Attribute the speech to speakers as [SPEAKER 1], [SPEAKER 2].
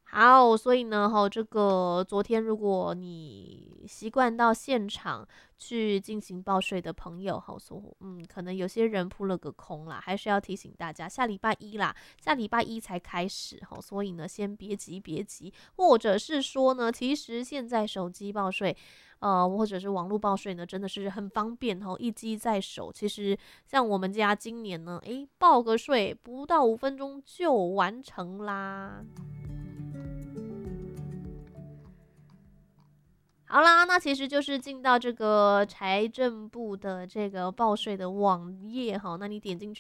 [SPEAKER 1] 好，所以呢，这个昨天如果你习惯到现场去进行报税的朋友，可能有些人扑了个空啦，还是要提醒大家，下礼拜一啦，下礼拜一才开始，所以呢，先别急，别急，或者是说呢，其实现在手机报税。或者是网络报税呢，真的是很方便一机在手。其实像我们家今年呢，报个税不到5分钟就完成啦。好啦，那其实就是进到这个财政部的这个报税的网页哈，那你点进去。